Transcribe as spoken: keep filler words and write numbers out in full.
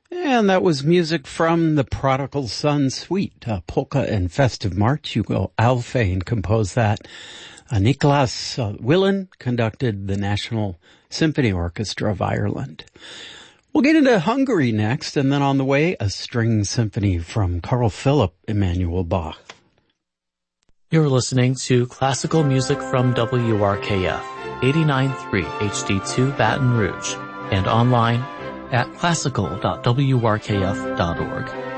And that was music from the Prodigal Son Suite, a polka and festive march. Hugo Alfvén composed that. Uh, Nicholas uh, Willen conducted the National Symphony Orchestra of Ireland. We'll get into Hungary next, and then on the way, a string symphony from Carl Philipp Emanuel Bach. You're listening to classical music from W R K F, eighty-nine point three H D two Baton Rouge, and online at classical dot w r k f dot org.